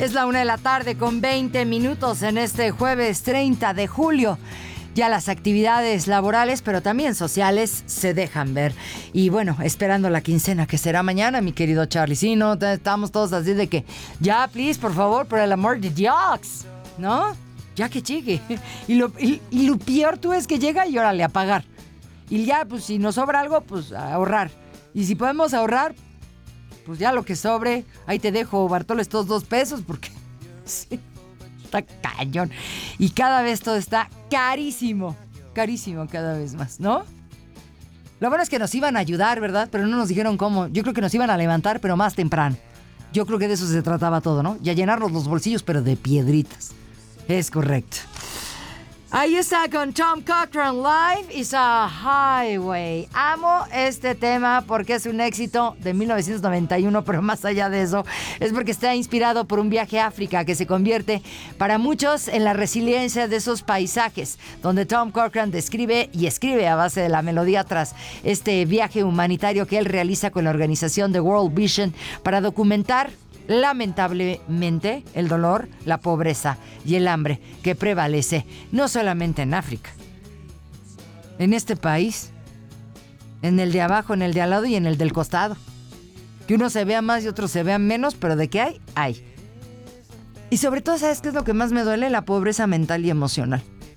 Es la 1:20 p.m. en este jueves 30 de julio. Ya las actividades laborales, pero también sociales, se dejan ver. Y bueno, esperando la quincena que será mañana, mi querido Charlie. Sí, no, estamos todos así de que, ya, please, por favor, por el amor de Dios, ¿no? Ya que llegue. Y lo peor tú es que llega y órale, a pagar. Y ya, pues si nos sobra algo, pues a ahorrar. Y si podemos ahorrar, pues ya lo que sobre, ahí te dejo, Bartolo, estos $2, porque sí, está cañón. Y cada vez todo está carísimo cada vez más, ¿no? Lo bueno es que nos iban a ayudar, ¿verdad? Pero no nos dijeron cómo. Yo creo que nos iban a levantar, pero más temprano. Yo creo que de eso se trataba todo, ¿no? Y a llenarnos los bolsillos, pero de piedritas. Es correcto. Ahí está con Tom Cochrane, Life is a Highway. Amo este tema porque es un éxito de 1991, pero más allá de eso, es porque está inspirado por un viaje a África que se convierte para muchos en la resiliencia de esos paisajes, donde Tom Cochrane describe y escribe a base de la melodía tras este viaje humanitario que él realiza con la organización de World Vision para documentar lamentablemente el dolor, la pobreza y el hambre que prevalece no solamente en África, en este país, en el de abajo, en el de al lado y en el del costado. Que uno se vea más y otro se vea menos, pero de qué hay. Y sobre todo, ¿sabes qué es lo que más me duele? La pobreza mental y emocional.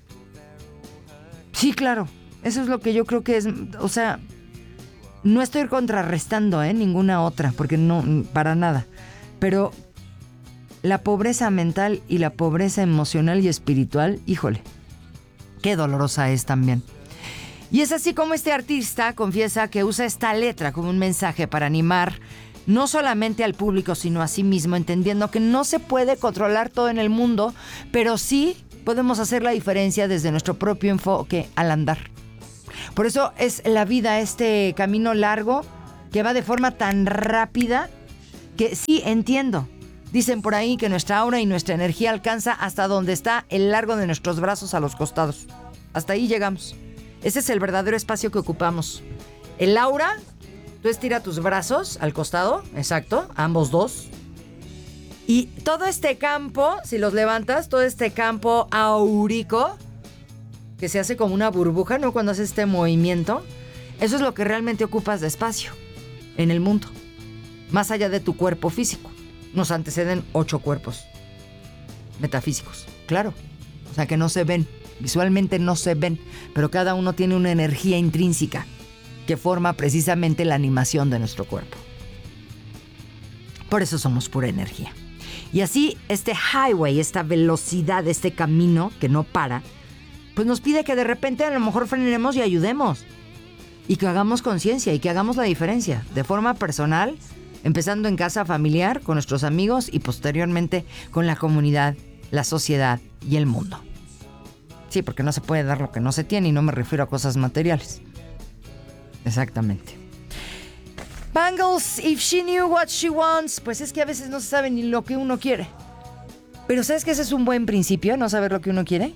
Sí, claro, eso es lo que yo creo que es, o sea, no estoy contrarrestando ninguna otra, porque no, para nada. Pero la pobreza mental y la pobreza emocional y espiritual, híjole, qué dolorosa es también. Y es así como este artista confiesa que usa esta letra como un mensaje para animar no solamente al público, sino a sí mismo, entendiendo que no se puede controlar todo en el mundo, pero sí podemos hacer la diferencia desde nuestro propio enfoque al andar. Por eso es la vida este camino largo que va de forma tan rápida que sí entiendo. Dicen por ahí que nuestra aura y nuestra energía alcanza hasta donde está el largo de nuestros brazos a los costados. Hasta ahí llegamos. Ese es el verdadero espacio que ocupamos. El aura, tú estira tus brazos al costado, exacto, ambos dos. Y todo este campo, si los levantas, todo este campo áurico, que se hace como una burbuja, ¿no? Cuando haces este movimiento, eso es lo que realmente ocupas de espacio en el mundo. Más allá de tu cuerpo físico. Nos anteceden 8 cuerpos metafísicos, claro. O sea que no se ven, visualmente no se ven, pero cada uno tiene una energía intrínseca que forma precisamente la animación de nuestro cuerpo. Por eso somos pura energía. Y así este highway, esta velocidad, este camino que no para, pues nos pide que de repente a lo mejor frenemos y ayudemos. Y que hagamos conciencia y que hagamos la diferencia de forma personal, empezando en casa familiar, con nuestros amigos y posteriormente con la comunidad, la sociedad y el mundo. Sí, porque no se puede dar lo que no se tiene y no me refiero a cosas materiales. Exactamente. Bangles, if she knew what she wants, pues es que a veces no se sabe ni lo que uno quiere. Pero ¿sabes que ese es un buen principio, no saber lo que uno quiere?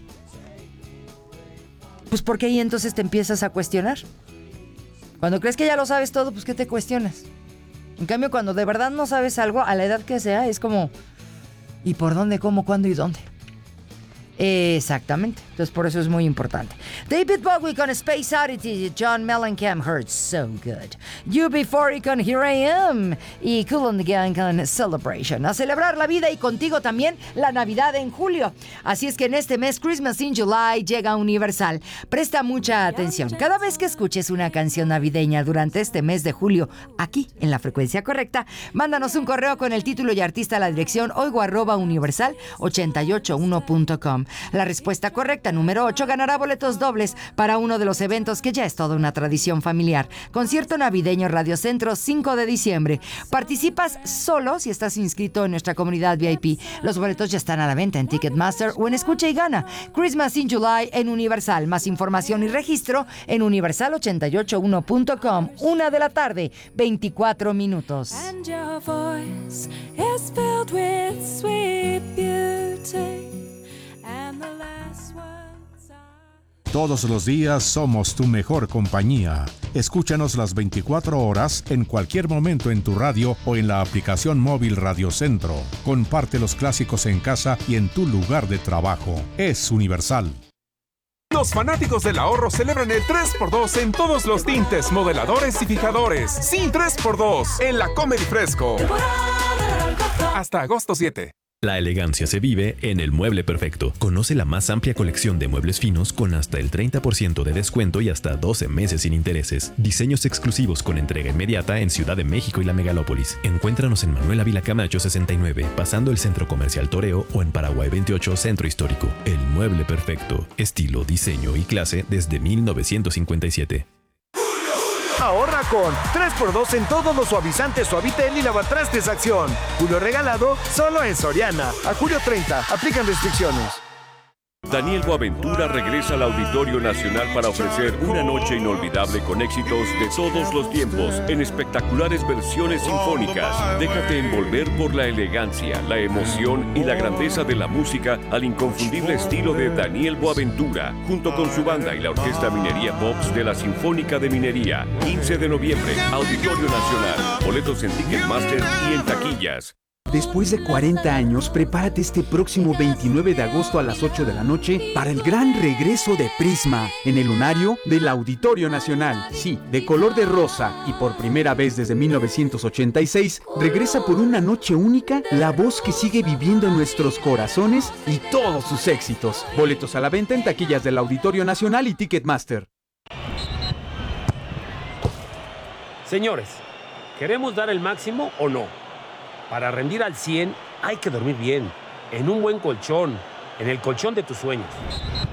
Pues porque ahí entonces te empiezas a cuestionar. Cuando crees que ya lo sabes todo, pues ¿qué te cuestionas? En cambio, cuando de verdad no sabes algo, a la edad que sea, es como, ¿y por dónde, cómo, cuándo y dónde? Exactamente. Entonces, por eso es muy importante. David Bowie con Space Oddity, John Mellencamp, Hurts So Good. UB40 con Here I Am y Kool and the Gang con Celebration. A celebrar la vida y contigo también la Navidad en julio. Así es que en este mes, Christmas in July, llega Universal. Presta mucha atención. Cada vez que escuches una canción navideña durante este mes de julio, aquí en la frecuencia correcta, mándanos un correo con el título y artista a la dirección oigo@universal881.com. La respuesta correcta, número 8, ganará boletos dobles para uno de los eventos que ya es toda una tradición familiar. Concierto navideño Radio Centro, 5 de diciembre. Participas solo si estás inscrito en nuestra comunidad VIP. Los boletos ya están a la venta en Ticketmaster o en Escucha y Gana. Christmas in July en Universal. Más información y registro en universal881.com. 1 de la tarde, 24 minutos. And your voice is filled with sweet beauty. And the last words are... Todos los días somos tu mejor compañía. Escúchanos las 24 horas en cualquier momento en tu radio o en la aplicación móvil Radio Centro. Comparte los clásicos en casa y en tu lugar de trabajo. Es universal. Los fanáticos del ahorro celebran el 3x2 en todos los tintes, modeladores y fijadores. Sí, 3x2 en la Comedy Fresco. Hasta agosto 7. La elegancia se vive en El Mueble Perfecto. Conoce la más amplia colección de muebles finos con hasta el 30% de descuento y hasta 12 meses sin intereses. Diseños exclusivos con entrega inmediata en Ciudad de México y la Megalópolis. Encuéntranos en Manuel Ávila Camacho 69, pasando el Centro Comercial Toreo, o en Paraguay 28, Centro Histórico. El Mueble Perfecto. Estilo, diseño y clase desde 1957. Ahorra con 3x2 en todos los suavizantes Suavitel y lavatrastes Acción. Julio regalado solo en Soriana. A julio 30. Aplican restricciones. Daniel Boaventura regresa al Auditorio Nacional para ofrecer una noche inolvidable con éxitos de todos los tiempos en espectaculares versiones sinfónicas. Déjate envolver por la elegancia, la emoción y la grandeza de la música al inconfundible estilo de Daniel Boaventura, junto con su banda y la Orquesta Minería Pops de la Sinfónica de Minería. 15 de noviembre, Auditorio Nacional. Boletos en Ticketmaster y en taquillas. Después de 40 años, prepárate este próximo 29 de agosto a las 8 de la noche para el gran regreso de Prisma en el lunario del Auditorio Nacional. Sí, de color de rosa, y por primera vez desde 1986, regresa por una noche única la voz que sigue viviendo en nuestros corazones y todos sus éxitos. Boletos a la venta en taquillas del Auditorio Nacional y Ticketmaster. Señores, ¿queremos dar el máximo o no? Para rendir al 100 hay que dormir bien, en un buen colchón, en el colchón de tus sueños.